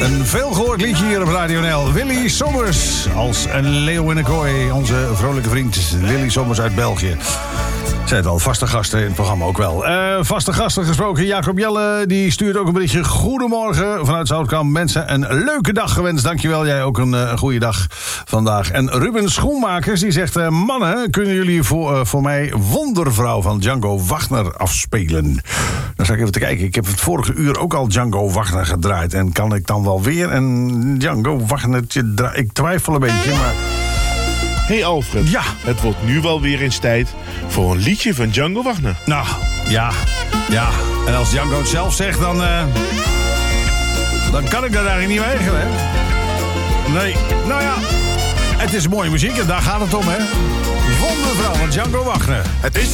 Een veelgehoord liedje hier op Radio NL. Willy Sommers als een leeuw in een kooi. Onze vrolijke vriend Willy Sommers uit België. Zijn het al vaste gasten in het programma ook wel. Vaste gasten gesproken. Jacob Jelle die stuurt ook een berichtje. Goedemorgen vanuit Zoutkamp. Mensen, een leuke dag gewenst. Dankjewel. Jij ook een goede dag vandaag. En Ruben Schoenmakers die zegt... mannen, kunnen jullie voor mij Wondervrouw van Django Wagner afspelen? Dan zal ik even te kijken. Ik heb het vorige uur ook al Django Wagner gedraaid. En kan ik dan wel weer een Django Wagnertje draaien? Ik twijfel een beetje, maar... Hey Alfred, ja. Het wordt nu wel weer eens tijd voor een liedje van Django Wagner. Nou, ja. En als Django het zelf zegt, dan kan ik dat eigenlijk niet weigeren, hè? Nee, nou ja, het is mooie muziek en daar gaat het om, hè? Wondervrouw van Django Wagner. Het is